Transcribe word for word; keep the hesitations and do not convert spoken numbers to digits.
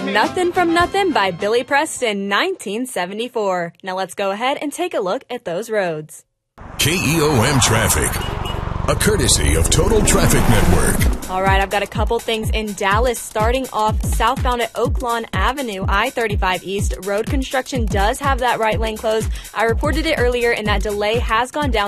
Nothing from Nothing by Billy Preston, nineteen seventy-four. Now let's go ahead and take a look at those roads. K E O M Traffic, a courtesy of Total Traffic Network. All right, I've got a couple things in Dallas. Starting off southbound at Oak Lawn Avenue, I thirty-five East. Road construction does have that right lane closed. I reported it earlier, and that delay has gone down